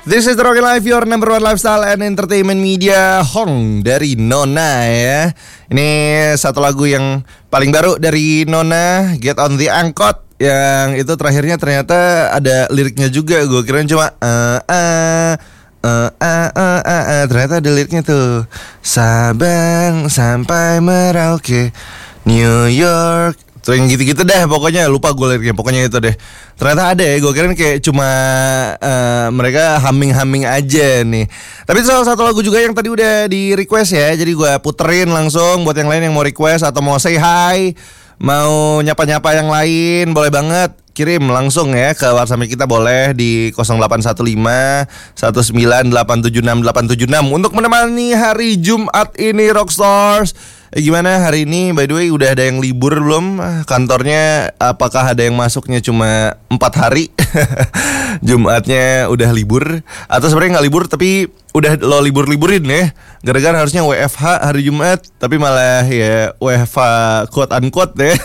This is the Rocky Life, your number one lifestyle and entertainment media. Hong dari Nona ya. Ini satu lagu yang paling baru dari Nona, Get on the Angkot. Yang itu terakhirnya ternyata ada liriknya juga. Gue kira cuma ternyata ada liriknya tuh. Sabang sampai Merauke, New York. Tuh yang gitu-gitu deh pokoknya, lupa gue liriknya, pokoknya itu deh. Ternyata ada ya, gue kira kayak cuma mereka humming-humming aja nih. Tapi itu salah satu lagu juga yang tadi udah di request ya. Jadi gue puterin langsung buat yang lain yang mau request atau mau say hi, mau nyapa-nyapa yang lain, boleh banget kirim langsung ya ke WhatsApp kita, boleh di 0815 19876 untuk menemani hari Jumat ini Rockstars. Gimana hari ini, by the way, udah ada yang libur belum? Kantornya apakah ada yang masuknya cuma 4 hari? Jumatnya udah libur, atau sebenarnya gak libur tapi udah lo libur-liburin ya? Gara-gara harusnya WFH hari Jumat, tapi malah ya WFH quote unquote ya.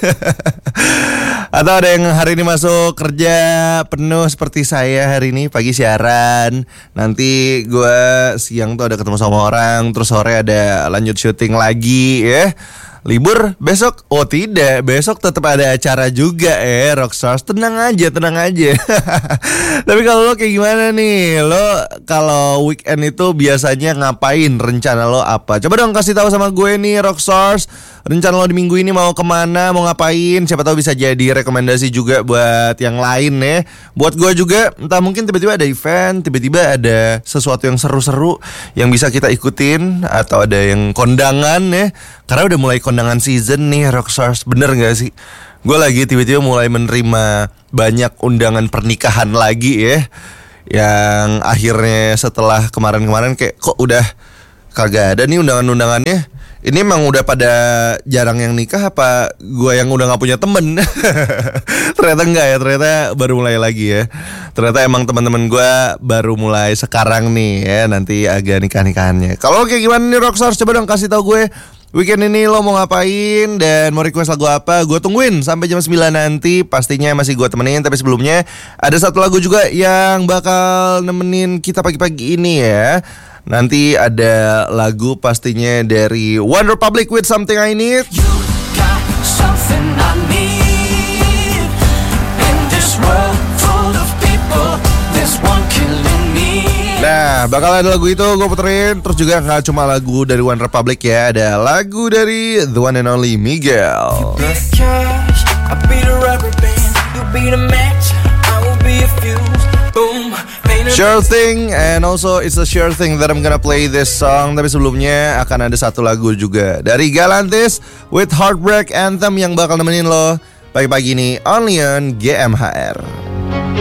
Atau ada yang hari ini masuk kerja penuh seperti saya hari ini, pagi siaran, nanti gue siang tuh ada ketemu sama orang, terus sore ada lanjut syuting lagi ya. Libur besok? Oh tidak, besok tetap ada acara juga ya Rockstars. Tenang aja, tenang aja. Tapi kalau lo kayak gimana nih? Lo kalau weekend itu biasanya ngapain? Rencana lo apa? Coba dong kasih tahu sama gue nih Rockstars. Rencana lo di minggu ini mau kemana? Mau ngapain? Siapa tahu bisa jadi rekomendasi juga buat yang lain ya. Buat gue juga, entah mungkin tiba-tiba ada event, tiba-tiba ada sesuatu yang seru-seru yang bisa kita ikutin, atau ada yang kondangan ya. Karena udah mulai kondangan season nih Rockstars, bener gak sih? Gue lagi tiba-tiba mulai menerima banyak undangan pernikahan lagi ya. Yang akhirnya setelah kemarin-kemarin kayak kok udah kagak ada nih undangan-undangannya. Ini emang udah pada jarang yang nikah apa gue yang udah gak punya temen? Ternyata enggak ya, ternyata baru mulai lagi ya. Ternyata emang teman-teman gue baru mulai sekarang nih ya, nanti agak nikah-nikahannya. Kalau kayak gimana nih Rockstars, coba dong kasih tahu gue. Weekend ini lo mau ngapain dan mau request lagu apa? Gue tungguin sampai jam 9 nanti. Pastinya masih gue temenin. Tapi sebelumnya ada satu lagu juga yang bakal nemenin kita pagi-pagi ini ya. Nanti ada lagu pastinya dari One Republic with Something I Need. You got something I need. In this world full of people, there's one killing me. Nah, bakal ada lagu itu gue puterin. Terus juga gak cuma lagu dari One Republic ya, ada lagu dari The One and Only Miguel. You be the cash, I'll be the rubber band. You be the match, I will be a fuse. Boom. Sure thing, and also it's a sure thing that I'm gonna play this song. Tapi sebelumnya akan ada satu lagu juga dari Galantis with Heartbreak Anthem yang bakal nemenin lo pagi-pagi ini only on GMHR.